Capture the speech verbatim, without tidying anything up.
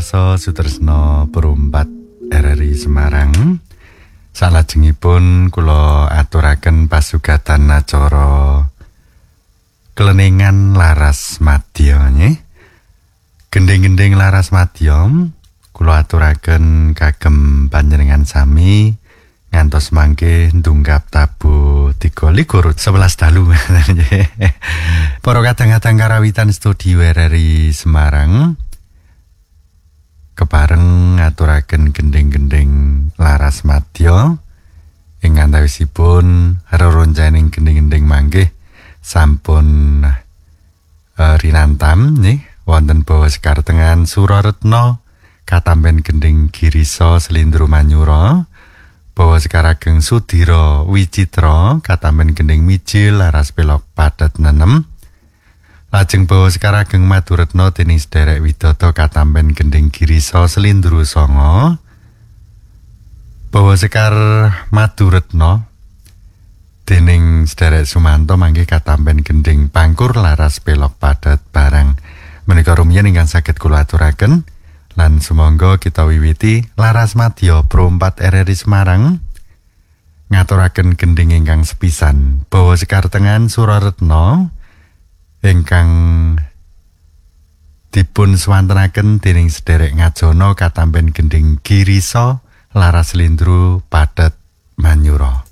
pamirsa Sutresna Perumpat R R I Semarang. Salajengipun kula aturaken pasugatan acara Kleningan Laras Madya nggih. Gending-gending Laras Madya kula aturaken kagem panjenengan sami ngantos mangke ndunggap tabuh tiga likur sebelas dalu. Para kadang-kadang karawitan studio R R I Semarang kepareng ngaturaken gending-gending Laras Madya ing antawisipun reroncaning gending-gending manggih sampun uh, rinantam nggih wonten bawa sekartengan Suraretna katamben gending Girisa Slendro Manyura bawa sekarageng Sudira Wicitra katamben gending Mijil Laras Pelok Padet nenem. Lajeng bawa sekarageng Maduretna dening sederek Widodo katamben gending Girisa Slendro Sanga. Bawa sekar Maduretna dening sederek Sumanto mangke katamben gending Pangkur Laras Pelok Padet barang menika rumiyin ingkang saged kula aturaken lan sumangga kita wiwiti Laras Madya Perumpat R R I Semarang ngaturaken gending ingkang sepisan bawa sekar tengan Suraretna ingkang dipun swantenaken dening sederek Ngajana katamben gending Girisa Laras Slendro Padet Manyura.